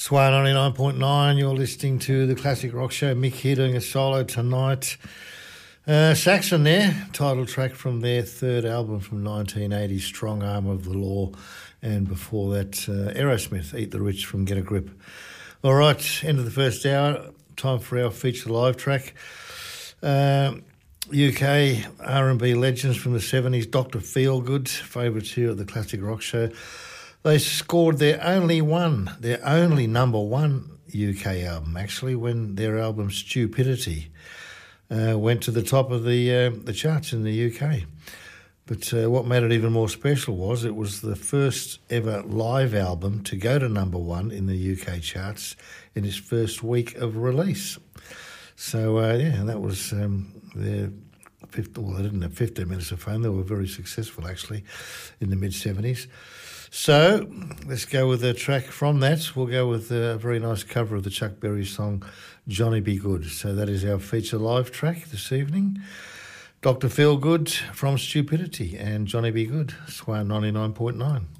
Sway 99.9, you're listening to the Classic Rock Show. Mick here doing a solo tonight. Saxon there, title track from their third album from 1980, Strong Arm of the Law, and before that, Aerosmith, Eat the Rich from Get a Grip. All right, end of the first hour, time for our feature live track. UK R&B legends from the 70s, Dr. Feelgood, favourites here at the Classic Rock Show. They scored their only number one UK album, actually, when their album Stupidity went to the top of the charts in the UK. But what made it even more special was it was the first ever live album to go to number one in the UK charts in its first week of release. So, and that was their they didn't have 15 minutes of fame. They were very successful, actually, in the mid-70s. So let's go with a track from that. We'll go with a very nice cover of the Chuck Berry song, Johnny Be Good. So that is our feature live track this evening. Dr. Feelgood from Stupidity and Johnny Be Good, Sway 99.9.